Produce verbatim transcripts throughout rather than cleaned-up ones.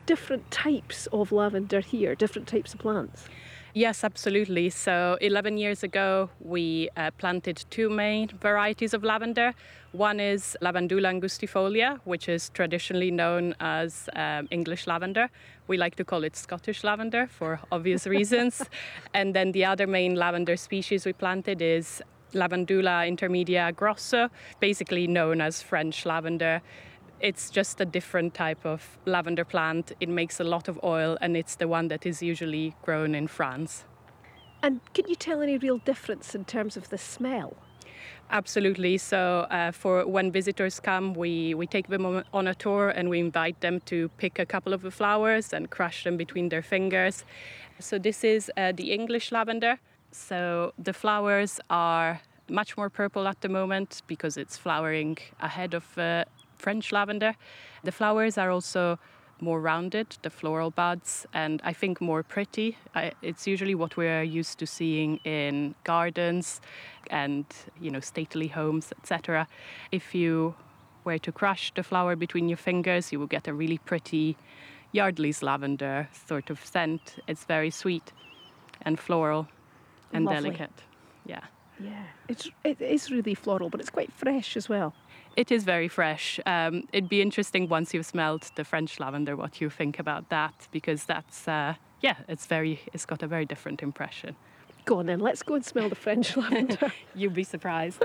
different types of lavender here, different types of plants? Yes, absolutely. So eleven years ago, we uh, planted two main varieties of lavender. One is Lavandula angustifolia, which is traditionally known as um, English lavender. We like to call it Scottish lavender for obvious reasons. And then the other main lavender species we planted is Lavandula intermedia grosso, basically known as French lavender. It's just a different type of lavender plant. It makes a lot of oil, and it's the one that is usually grown in France. And can you tell any real difference in terms of the smell? Absolutely. So uh, for when visitors come, we, we take them on, on a tour, and we invite them to pick a couple of the flowers and crush them between their fingers. So this is uh, the English lavender. So the flowers are much more purple at the moment because it's flowering ahead of uh, French lavender. The flowers are also more rounded, the floral buds, and I think more pretty. I, it's usually what we're used to seeing in gardens and, you know, stately homes, et cetera. If you were to crush the flower between your fingers, you will get a really pretty Yardley's lavender sort of scent. It's very sweet and floral and Lovely. delicate. Yeah. Yeah, it's, it is really floral, but it's quite fresh as well. It is very fresh. Um, it'd be interesting once you've smelled the French lavender what you think about that, because that's, uh, yeah, it's very, it's got a very different impression. Go on then, let's go and smell the French lavender. You'd be surprised.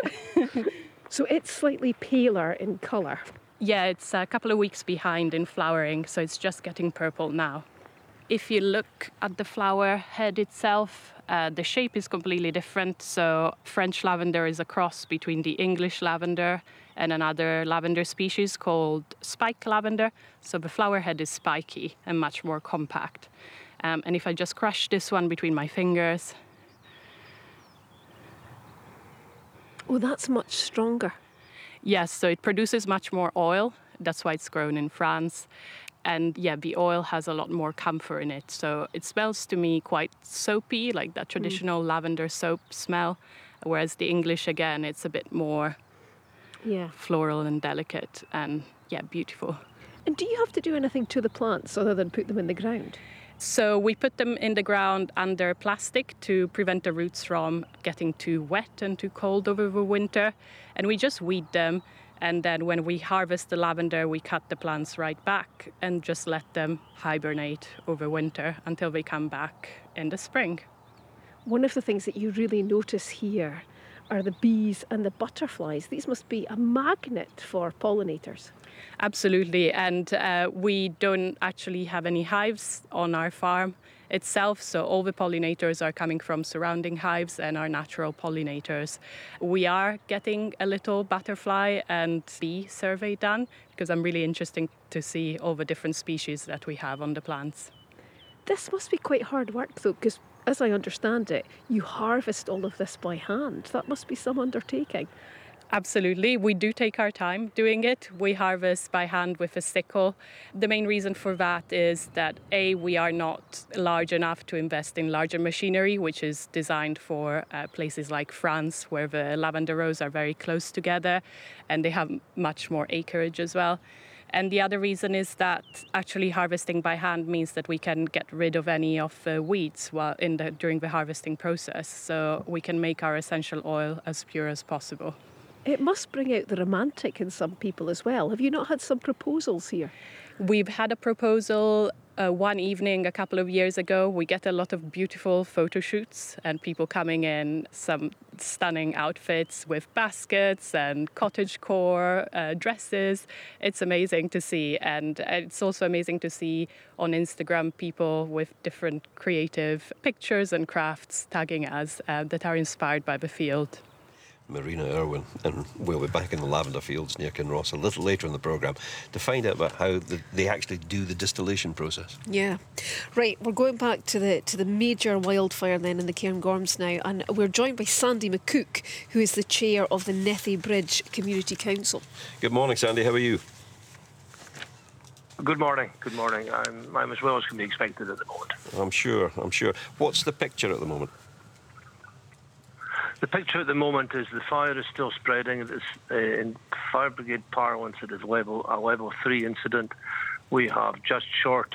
So it's slightly paler in colour. Yeah, it's a couple of weeks behind in flowering, so it's just getting purple now. If you look at the flower head itself, uh, the shape is completely different. So French lavender is a cross between the English lavender and another lavender species called spike lavender. So the flower head is spiky and much more compact. Um, and if I just crush this one between my fingers... Oh, that's much stronger. Yes, so it produces much more oil. That's why it's grown in France. And yeah, the oil has a lot more camphor in it. So it smells to me quite soapy, like that traditional mm. lavender soap smell. Whereas the English, again, it's a bit more yeah. floral and delicate and, yeah, beautiful. And do you have to do anything to the plants other than put them in the ground? So we put them in the ground under plastic to prevent the roots from getting too wet and too cold over the winter. And we just weed them. And then when we harvest the lavender, we cut the plants right back and just let them hibernate over winter until they come back in the spring. One of the things that you really notice here are the bees and the butterflies. These must be a magnet for pollinators. Absolutely, and uh, we don't actually have any hives on our farm itself, so all the pollinators are coming from surrounding hives and are natural pollinators. We are getting a little butterfly and bee survey done because I'm really interested to see all the different species that we have on the plants. This must be quite hard work though, because as I understand it, you harvest all of this by hand. That must be some undertaking. Absolutely. We do take our time doing it. We harvest by hand with a sickle. The main reason for that is that, A, we are not large enough to invest in larger machinery, which is designed for uh, places like France, where the lavender rows are very close together and they have much more acreage as well. And the other reason is that actually harvesting by hand means that we can get rid of any of the weeds while in the, during the harvesting process. So we can make our essential oil as pure as possible. It must bring out the romantic in some people as well. Have you not had some proposals here? We've had a proposal uh, one evening a couple of years ago. We get a lot of beautiful photo shoots and people coming in some stunning outfits with baskets and cottagecore uh, dresses. It's amazing to see. And it's also amazing to see on Instagram people with different creative pictures and crafts tagging us uh, that are inspired by the field. Marina Irwin, and we'll be back in the lavender fields near Kinross a little later in the programme to find out about how the, they actually do the distillation process. Yeah. Right, we're going back to the to the major wildfire then in the Cairngorms now, and we're joined by Sandy McCook, who is the chair of the Nethy Bridge Community Council. Good morning, Sandy, how are you? Good morning, good morning. I'm, I'm as well as can be expected at the moment. I'm sure, I'm sure. What's the picture at the moment? The picture at the moment is the fire is still spreading. It is, uh, in fire brigade parlance, it is level a level three incident. We have just short